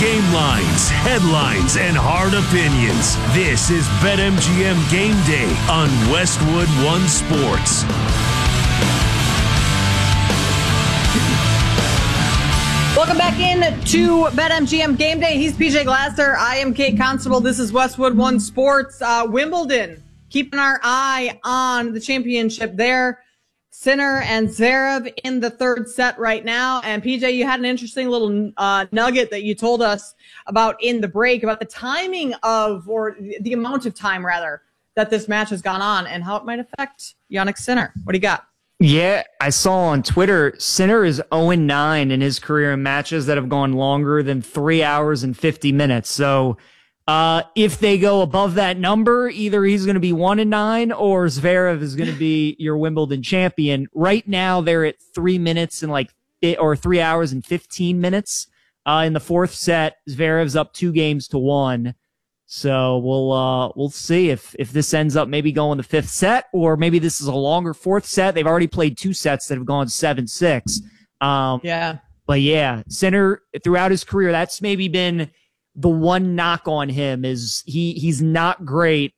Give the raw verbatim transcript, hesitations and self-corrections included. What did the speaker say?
Game lines, headlines, and hard opinions. This is BetMGM Game Day on Westwood One Sports. Welcome back in to BetMGM Game Day. He's P J Glasser. I am Kate Constable. This is Westwood One Sports. Uh, Wimbledon, keeping our eye on the championship there. Sinner and Zverev in the third set right now. And P J, you had an interesting little uh, nugget that you told us about in the break about the timing of, or the amount of time rather, that this match has gone on and how it might affect Jannik Sinner. What do you got? Yeah, I saw on Twitter, Sinner is oh and nine in his career in matches that have gone longer than three hours and fifty minutes. So uh, if they go above that number, either he's going to be one and nine or Zverev is going to be your Wimbledon champion. Right now, they're at three minutes and like, or three hours and fifteen minutes uh, in the fourth set. Zverev's up two games to one. So we'll uh, we'll see if if this ends up maybe going the fifth set, or maybe this is a longer fourth set. They've already played two sets that have gone seven six. Um, yeah. But yeah, Sinner throughout his career, that's maybe been the one knock on him is he he's not great